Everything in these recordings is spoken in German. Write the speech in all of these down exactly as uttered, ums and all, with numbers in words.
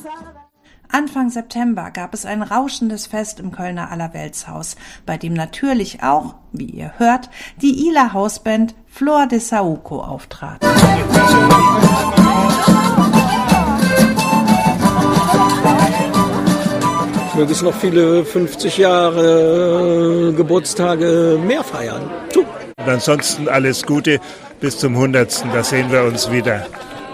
Anfang September gab es ein rauschendes Fest im Kölner Allerweltshaus, bei dem natürlich auch, wie ihr hört, die Ihler Hausband Flor de Saúco auftrat. Möge es noch viele fünfzig Jahre Geburtstage mehr feiern. Tu. Und ansonsten alles Gute bis zum hundertsten. Da sehen wir uns wieder.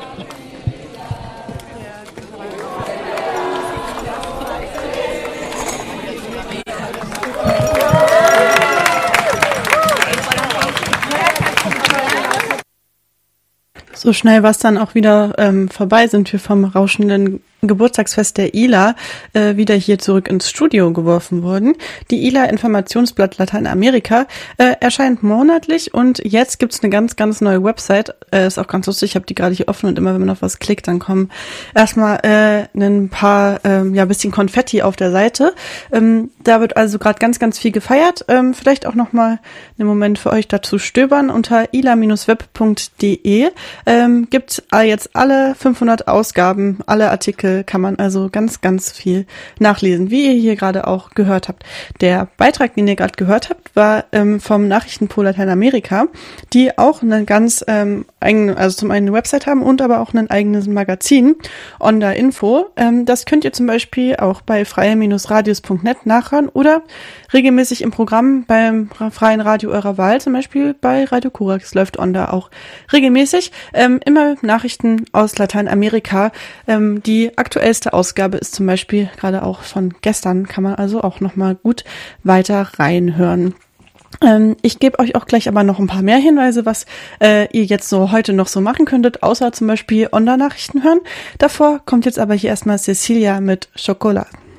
So schnell war es dann auch wieder ähm, vorbei, sind wir vom rauschenden Geburtstagsfest der I L A äh, wieder hier zurück ins Studio geworfen worden. Die I L A Informationsblatt Lateinamerika äh, erscheint monatlich und jetzt gibt's eine ganz, ganz neue Website. Äh, ist auch ganz lustig, ich habe die gerade hier offen und immer wenn man auf was klickt, dann kommen erstmal äh, ein paar, ähm, ja, bisschen Konfetti auf der Seite. Ähm, da wird also gerade ganz, ganz viel gefeiert. Ähm, vielleicht auch nochmal einen Moment für euch dazu stöbern. Unter i l a Bindestrich web punkt d e ähm, gibt's jetzt alle fünfhundert Ausgaben, alle Artikel kann man also ganz, ganz viel nachlesen, wie ihr hier gerade auch gehört habt. Der Beitrag, den ihr gerade gehört habt, war ähm, vom Nachrichtenpool Lateinamerika, die auch eine ganz ähm, eigene, also zum einen eine Website haben und aber auch ein eigenes Magazin, Onda Info. Ähm, das könnt ihr zum Beispiel auch bei freie Radios punkt net nachhören oder regelmäßig im Programm beim freien Radio eurer Wahl, zum Beispiel bei Radio Korax läuft Onda auch regelmäßig. Ähm, immer Nachrichten aus Lateinamerika, ähm, die aktuellste Ausgabe ist zum Beispiel gerade auch von gestern, kann man also auch nochmal gut weiter reinhören. Ähm, ich gebe euch auch gleich aber noch ein paar mehr Hinweise, was äh, ihr jetzt so heute noch so machen könntet, außer zum Beispiel Onda-Nachrichten hören. Davor kommt jetzt aber hier erstmal Cecilia mit Chocolat.